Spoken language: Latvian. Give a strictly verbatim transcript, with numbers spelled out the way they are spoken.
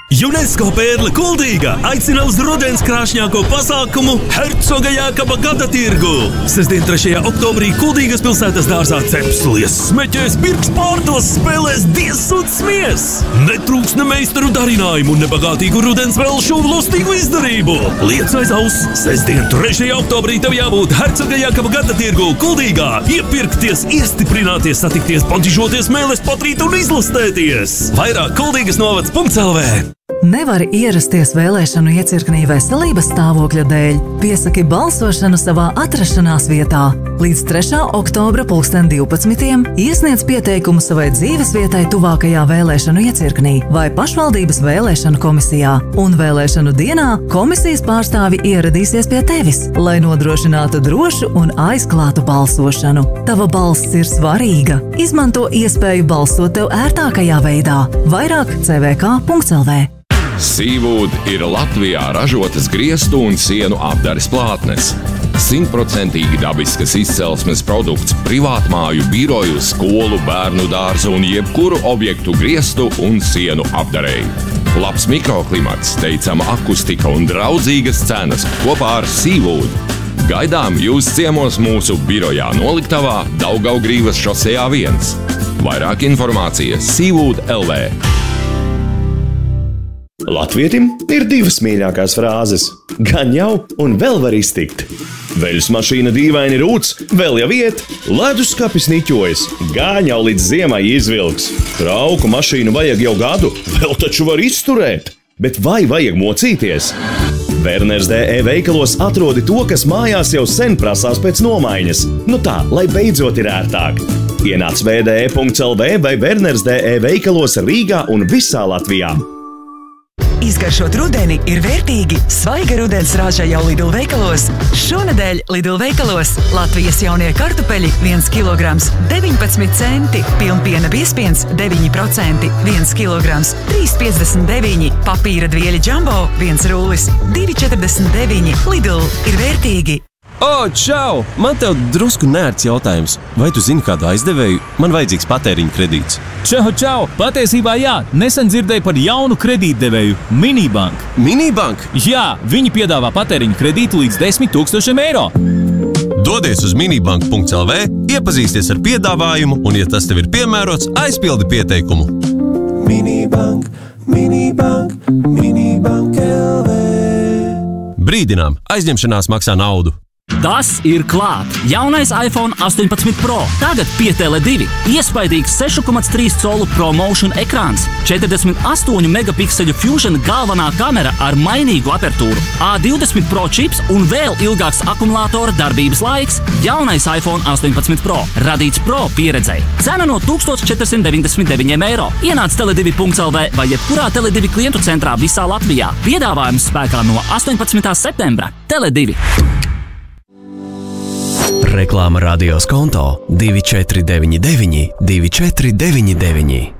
UNESCO Pērle Kuldīga aicina uz rudens krāšņāko pasākumu Hercoga Jākaba gada tirgu. Sestdien, trešajā oktobrī Kuldīgas pilsētas dārzā cepslies, smeķēs, pirks pārtos, spēlēs diezs un smies. Netrūks ne meistaru darinājumu un nebagātīgu rudens velšu un lustīgu izdarību. Liec aiz auss, sestdien, trešajā oktobrī tev jābūt Hercoga Jākaba gada tirgu Kuldīgā. Iepirkties, iestiprināties, satikties, pantižoties, mēles patrīt un izlastēties. Vairāk Kuldīgas novads punkts L V. Nevari ierasties vēlēšanu iecirknī veselības stāvokļa dēļ. Piesaki balsošanu savā atrašanās vietā. Līdz trešā oktobra pulksten divpadsmitiem iesniedz pieteikumu savai dzīvesvietai tuvākajā vēlēšanu iecirknī vai pašvaldības vēlēšanu komisijā. Un vēlēšanu dienā komisijas pārstāvi ieradīsies pie tevis, lai nodrošinātu drošu un aizklātu balsošanu. Tava balss ir svarīga. Izmanto iespēju balsot tev ērtākajā veidā. Vairāk c v k punkts L V. Seawood ir Latvijā ražotas griestu un sienu apdares plātnes. Simtprocentīgi dabiskas izcelsmes produkts privātmāju, biroju, skolu, bērnu dārzu un jebkuru objektu griestu un sienu apdarēji. Labs mikroklimats, teicama akustika un draudzīgas cenas kopā ar Seawood. Gaidām jūs ciemos mūsu birojā noliktavā Daugavgrīvas šosejā viens. Vairāk informācijas Seawood L V. Latvietim ir divas mīļākās frāzes – gan jau un vēl var iztikt. Veļus mašīna dīvaini rūc, vēl jau iet, leduskapis niķojas, gan jau līdz ziemai izvilks. Trauku mašīnu vajag jau gadu, vēl taču var izturēt. Bet vai vajag mocīties? Werners D E veikalos atrodi to, kas mājās jau sen prasās pēc nomaiņas. Nu tā, lai beidzot ir ērtāk. Ienāc v d e punkts L V vai Werners D E veikalos Rīgā un visā Latvijā. Izgaršot rudeni ir vērtīgi. Svaiga rudens rāža jau Lidl veikalos. Šonedēļ Lidl veikalos Latvijas jaunie kartupeļi viens kilograms deviņpadsmit centi, pilnpiena biezpiens deviņi procenti, viens kilograms trīs piecdesmit deviņi, papīra dvieļi Jumbo viens rullis divi četrdesmit deviņi. Lidl ir vērtīgi. O, čau! Man tev drusku nērts jautājums. Vai tu zini kādu aizdevēju? Man vajadzīgs patēriņa kredīts. Čau, čau! Patiesībā jā, nesen dzirdēju par jaunu kredītdevēju – Minibank. Minibank? Jā, viņi piedāvā patēriņa kredītu līdz desmit tūkstošiem eiro. Dodies uz minibank punkts L V, iepazīsties ar piedāvājumu un, ja tas tev ir piemērots, aizpildi pieteikumu. Minibank, Minibank, Minibank L V. Brīdinām, aizņemšanās maksā naudu. Tas ir klāt! Jaunais iPhone astoņpadsmit Pro. Tagad pie Tele divi. Iespaidīgs sešu komats trīs colu ProMotion ekrāns, četrdesmit astoņu megapikseļu Fusion galvenā kamera ar mainīgu apertūru, A divdesmit Pro čips un vēl ilgāks akumulātora darbības laiks. Jaunais iPhone astoņpadsmit Pro. Radīts Pro pieredzei. Cena no tūkstoš četrsimt deviņdesmit deviņi eiro. Ienāc Tele divi punkts L V vai jebkurā Tele divi klientu centrā visā Latvijā. Piedāvājums spēkā no astoņpadsmitā septembra. Tele divi. Reklāma radios konto divi četri deviņi deviņi divi četri deviņi deviņi.